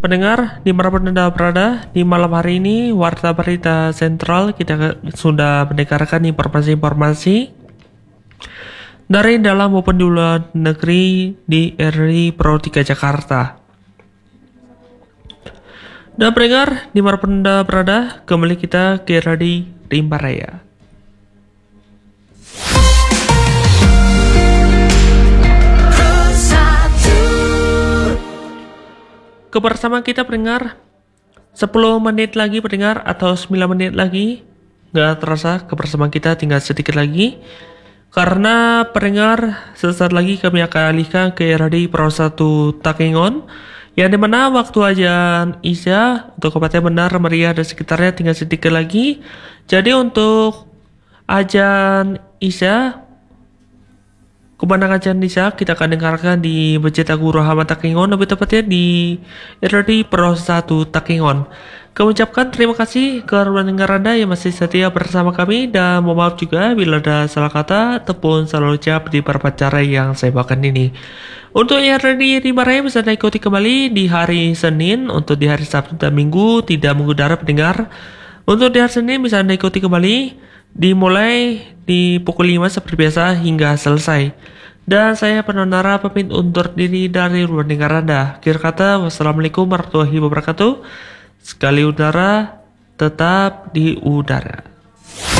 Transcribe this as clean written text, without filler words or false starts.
Pendengar, dimanapun Anda berada, di malam hari ini Warta Berita Sentral kita sudah mendengarkan informasi-informasi dari dalam maupun di luar negeri di RRI Pro 3 Jakarta. Dan pendengar, dimanapun Anda berada, kembali kita ke RRI Rimba Raya. Kebersamaan kita pendengar 10 menit lagi pendengar atau 9 menit lagi. Gak terasa kebersamaan kita tinggal sedikit lagi. Karena pendengar sesaat lagi kami akan alihkan ke RRI Pro 1 Takengon, yang dimana waktu ajan Isya untuk Kabupaten Benar, Meriah dan sekitarnya tinggal sedikit lagi. Jadi untuk ajan Isya, kemenangan Isya kita akan dengarkan di Masjid Agung Rahmat Takengon, lebih tepatnya di RRI Pro 1 Takengon. Kami ucapkan terima kasih ke pendengar Anda yang masih setia bersama kami, dan mohon maaf juga bila ada salah kata ataupun salah ucap di beberapa cara yang saya bawakan ini. Untuk RRI Rimba Raya bisa Anda ikuti kembali di hari Senin. Untuk di hari Sabtu dan Minggu tidak mengudara pendengar. Untuk di hari Senin bisa Anda ikuti kembali dimulai di pukul 5 seperti biasa hingga selesai. Dan saya Penonara pamit undur diri dari ruang dengar Anda. Akhir kata, wassalamualaikum warahmatullahi wabarakatuh. Sekali udara, tetap di udara.